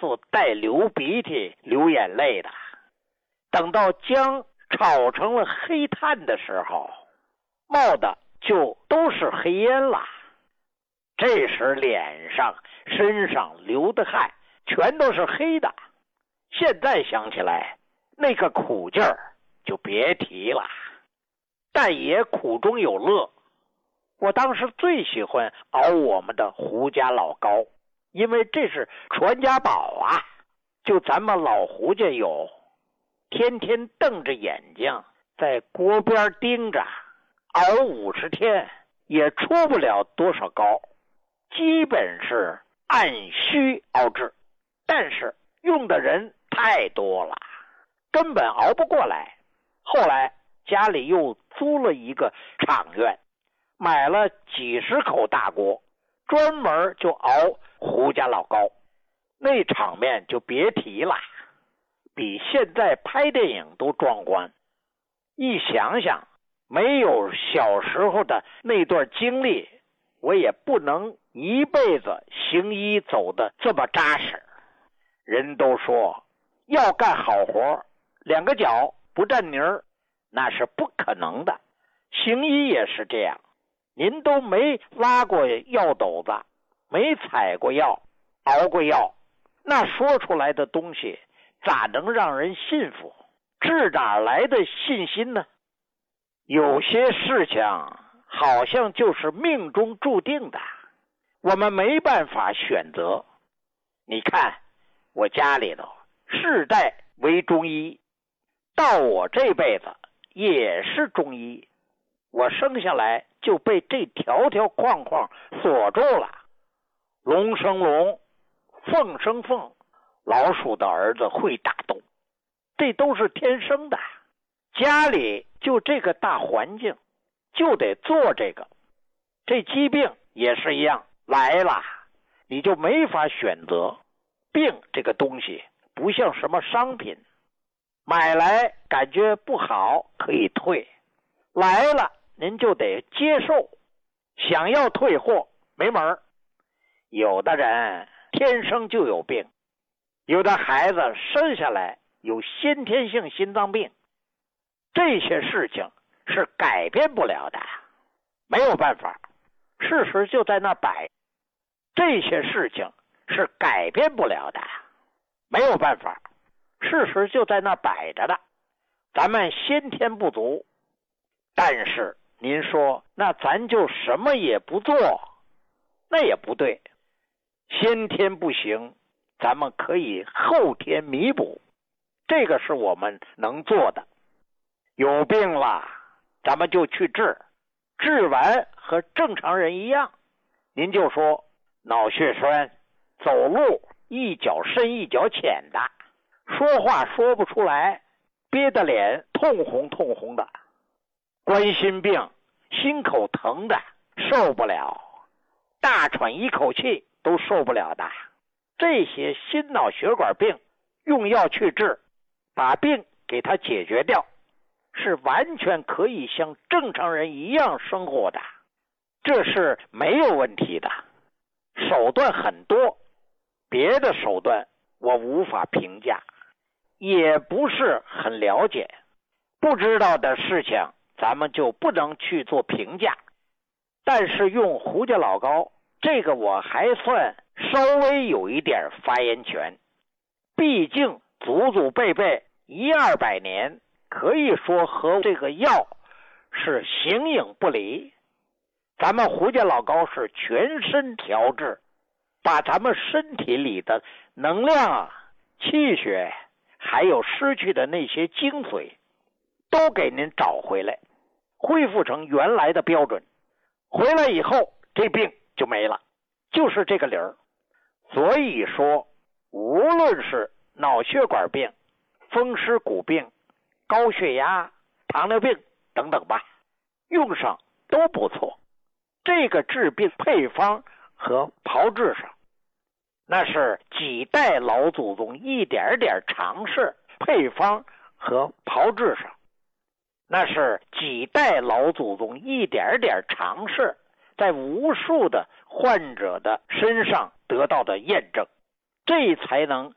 次带流鼻涕流眼泪的。等到姜炒成了黑炭的时候，冒的就都是黑烟了。这时脸上身上流的汗全都是黑的，现在想起来那个苦劲儿就别提了，但也苦中有乐。我当时最喜欢熬我们的胡家老高，因为这是传家宝啊，就咱们老胡家有，天天瞪着眼睛在锅边盯着，熬50天也出不了多少膏，基本是按需熬制，但是用的人太多了，根本熬不过来。后来家里又租了一个厂院，买了几十口大锅，专门就熬胡家老高，那场面就别提了，比现在拍电影都壮观。一想想没有小时候的那段经历，我也不能一辈子行医走得这么扎实。人都说要干好活2个脚不沾泥儿，那是不可能的。行医也是这样，您都没拉过药斗子，没采过药，熬过药，那说出来的东西咋能让人信服？这哪来的信心呢？有些事情好像就是命中注定的，我们没办法选择。你看我家里头世代为中医，到我这辈子也是中医，我生下来就被这条条框框锁住了。龙生龙，凤生凤，老鼠的儿子会打洞，这都是天生的。家里就这个大环境，就得做这个。这疾病也是一样，来了你就没法选择。病这个东西不像什么商品，买来感觉不好可以退，来了您就得接受，想要退货没门儿。有的人天生就有病，有的孩子生下来有先天性心脏病，这些事情是改变不了的，没有办法，事实就在那摆。这些事情是改变不了的，没有办法，事实就在那摆着的。咱们先天不足，但是您说那咱就什么也不做，那也不对。先天不行，咱们可以后天弥补，这个是我们能做的。有病了咱们就去治，治完和正常人一样。您就说脑血栓，走路一脚深一脚浅的，说话说不出来，憋得脸通红通红的，冠心病，心口疼的受不了，大喘一口气都受不了的，这些心脑血管病用药去治，把病给它解决掉，是完全可以像正常人一样生活的，这是没有问题的。手段很多，别的手段我无法评价，也不是很了解，不知道的事情咱们就不能去做评价。但是用胡家老高这个我还算稍微有一点发言权，毕竟祖祖辈辈100-200年，可以说和这个药是形影不离。咱们胡家老高是全身调治，把咱们身体里的能量气血还有失去的那些精髓都给您找回来，恢复成原来的标准，回来以后这病就没了，就是这个理儿。所以说无论是脑血管病、风湿骨病、高血压、糖尿病等等吧，用上都不错。这个治病配方和炮制上，那是几代老祖宗一点点尝试，配方和炮制上，那是几代老祖宗一点点尝试，在无数的患者的身上得到的验证，这才能